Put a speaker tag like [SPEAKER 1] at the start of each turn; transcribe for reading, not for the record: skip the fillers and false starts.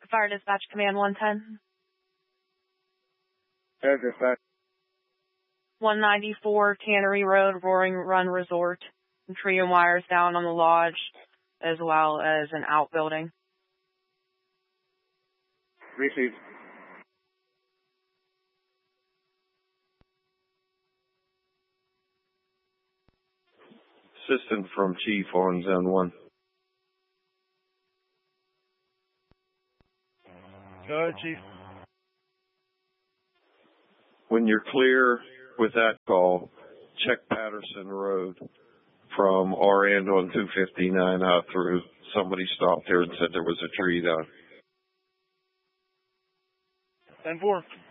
[SPEAKER 1] Fire Dispatch Command 110.
[SPEAKER 2] Air dispatch.
[SPEAKER 1] 194 Tannery Road, Roaring Run Resort. Tree and wires down on the lodge, as well as an outbuilding.
[SPEAKER 2] Received.
[SPEAKER 3] Assistant from Chief on Zone 1.
[SPEAKER 4] Go ahead, Chief.
[SPEAKER 3] When you're clear with that call, check Patterson Road from our end on 259 out through. Somebody stopped there and said there was a tree down.
[SPEAKER 4] 10-4.